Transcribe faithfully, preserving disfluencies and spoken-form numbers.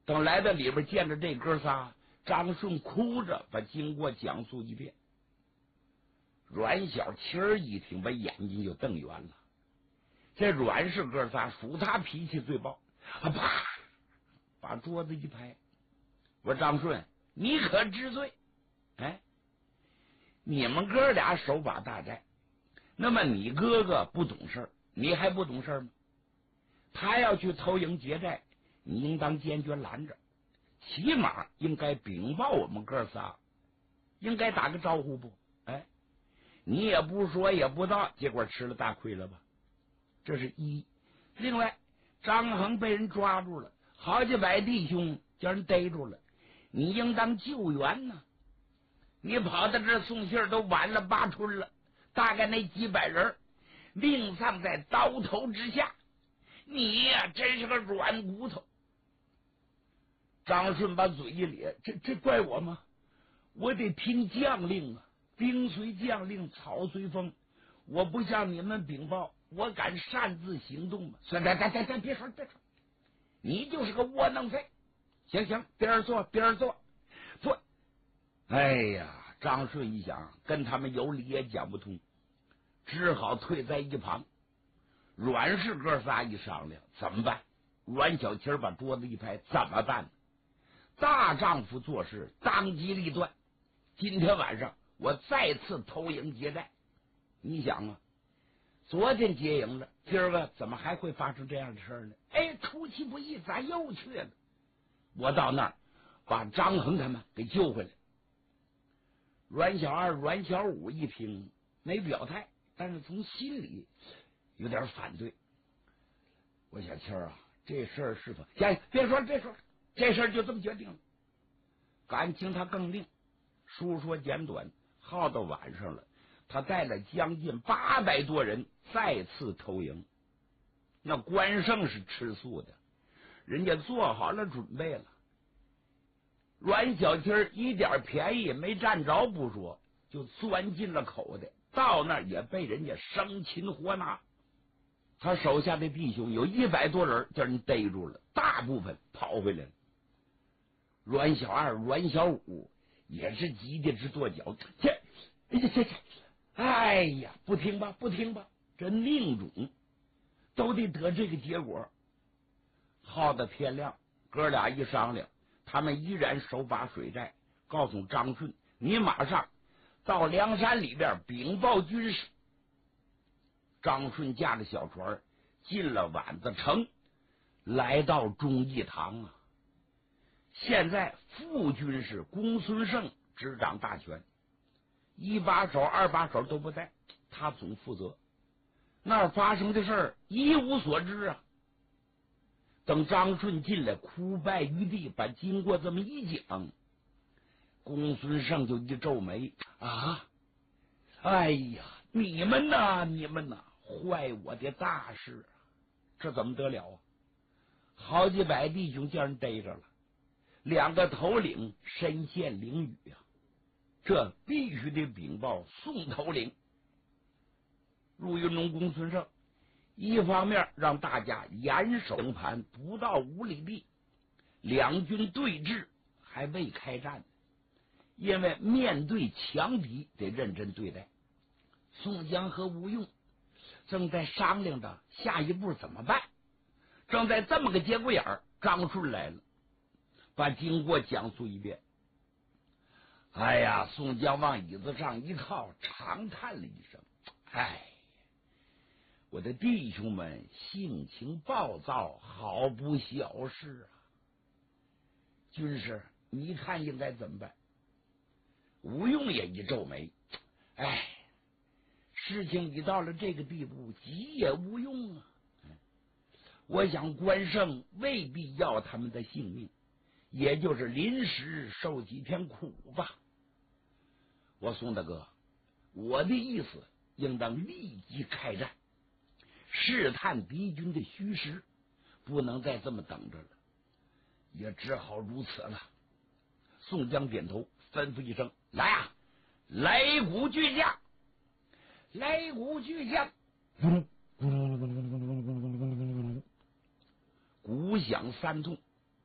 等来到里边见着这哥仨，张顺哭着把经过讲述一遍。阮小七儿一听，把眼睛就瞪圆了。这阮氏哥仨属他脾气最暴，啊啪，把桌子一拍。我说张顺，你可知罪？哎，你们哥俩手把大寨，那么你哥哥不懂事，你还不懂事吗？他要去偷营劫寨，你应当坚决拦着，起码应该禀报我们哥仨，应该打个招呼不？哎，你也不说也不到，结果吃了大亏了吧？这是一。另外，张衡被人抓住了，好几百弟兄叫人逮住了，你应当救援呢。你跑到这送信都晚了八春了，大概那几百人命丧在刀头之下，你呀、啊、真是个软骨头。张顺把嘴一咧，这这怪我吗？我得听将令啊，兵随将令，草随风。我不向你们禀报，我敢擅自行动吗？算了，咱咱咱别说别说，你就是个窝囊废。行行，边坐边坐，坐。哎呀，张顺一想，跟他们有理也讲不通，只好退在一旁。阮氏哥仨一商量，怎么办？阮小七把桌子一拍，怎么办呢？大丈夫做事当机立断，今天晚上我再次偷营劫寨。你想啊，昨天劫营了，今儿个怎么还会发生这样的事呢？哎，出其不意，咋又去了？我到那儿把张衡他们给救回来。阮小二、阮小五一听没表态，但是从心里有点反对。我小七儿啊，这事儿是否……行，别说了，别说了，这事儿就这么决定了。感情他更令，书说简短，耗到晚上了，他带了将近八百多人再次偷营。那关胜是吃素的，人家做好了准备了。阮小七儿一点便宜没占着不说，就钻进了口袋，到那儿也被人家生擒活拿。他手下的弟兄有一百多人叫人逮住了，大部分跑回来了。阮小二、阮小五也是急得直跺脚，这这这这，哎呀，不听吧，不听吧，这命中都得得这个结果。耗到天亮，哥俩一商量，他们依然手把水寨，告诉张顺，你马上到梁山里边禀报军事。张顺驾着小船进了宛子城，来到忠义堂啊。现在副军是公孙胜执掌大权，一把手、二把手都不在，他总负责。那儿发生的事儿一无所知啊。等张顺进来，哭拜于地，把经过这么一讲，公孙胜就一皱眉啊！哎呀，你们呐，你们呐，坏我的大事啊！这怎么得了啊？好几百弟兄叫人逮着了，两个头领身陷囹圄啊！这必须得禀报宋头领。入云中公孙胜一方面让大家严守盘，不到五里地，两军对峙还未开战，因为面对强敌得认真对待。宋江和吴用正在商量着下一步怎么办，正在这么个节骨眼儿，张顺来了，把经过讲述一遍。哎呀，宋江往椅子上一靠，长叹了一声：“哎，我的弟兄们性情暴躁，好不小事啊！军师，你看应该怎么办？”吴用也一皱眉：“哎，事情已到了这个地步，急也无用啊！我想关胜未必要他们的性命，也就是临时受几天苦吧。我宋大哥，我的意思应当立即开战，试探敌军的虚实，不能再这么等着了，也只好如此了。”宋江点头，吩咐一声：“来啊，擂鼓巨将！”擂鼓巨将，鼓响三通，